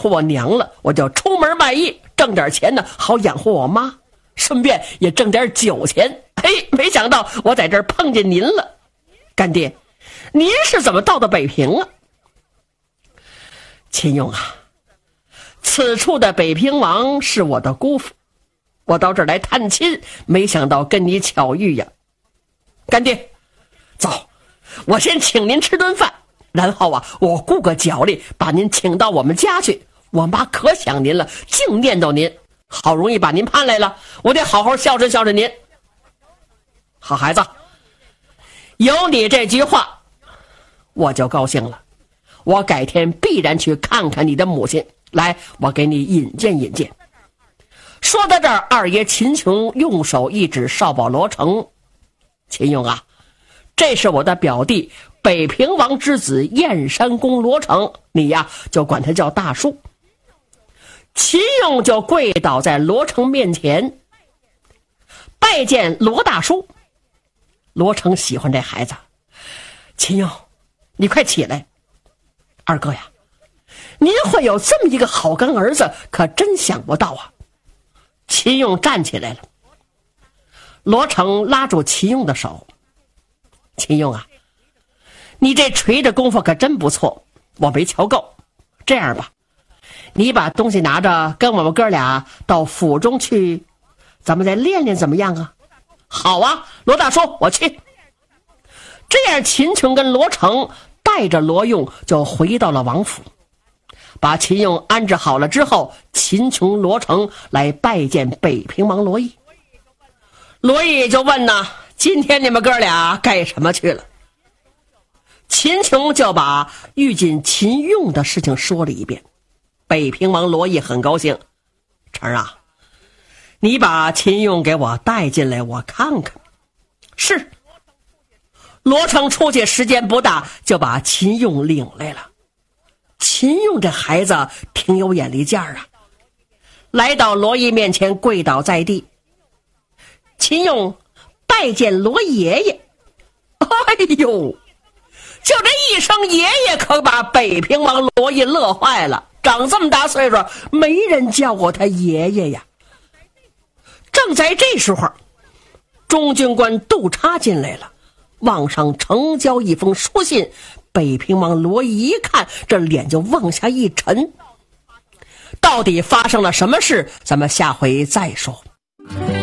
活我娘了，我就出门卖艺，挣点钱呢，好养活我妈，顺便也挣点酒钱。嘿，没想到我在这儿碰见您了。干爹，您是怎么到的北平啊？秦勇啊，此处的北平王是我的姑父，我到这儿来探亲，没想到跟你巧遇呀。干爹，走，我先请您吃顿饭，然后啊，我雇个脚力把您请到我们家去。我妈可想您了，净念叨您，好容易把您盼来了，我得好好孝顺孝顺您。好孩子，有你这句话我就高兴了，我改天必然去看看你的母亲。来，我给你引荐引荐。说到这儿，二爷秦琼用手一指少保罗成。秦勇啊，这是我的表弟北平王之子燕山公罗成，你呀就管他叫大叔。秦勇就跪倒在罗成面前，拜见罗大叔。罗成喜欢这孩子，秦勇，你快起来。二哥呀，您会有这么一个好干儿子，可真想不到啊。秦勇站起来了，罗成拉住秦勇的手。秦勇啊，你这锤的功夫可真不错，我没瞧够。这样吧，你把东西拿着，跟我们哥俩到府中去，咱们再练练怎么样啊？好啊，罗大叔，我去。这样秦琼跟罗成带着罗用就回到了王府，把秦勇安置好了之后，秦琼罗成来拜见北平王罗毅。罗毅就问呢，今天你们哥俩干什么去了？秦琼就把遇见秦用的事情说了一遍。北平王罗毅很高兴，成啊，你把秦用给我带进来，我看看。是。罗成出去时间不大，就把秦用领来了。秦用这孩子挺有眼力见儿啊，来到罗毅面前跪倒在地。秦用拜见罗爷爷。哎呦，就这一声爷爷，可把北平王罗毅乐坏了。长这么大岁数，没人叫过他爷爷呀。正在这时候，中军官杜插进来了，往上呈交一封书信。北平王罗毅一看，这脸就往下一沉。到底发生了什么事，咱们下回再说。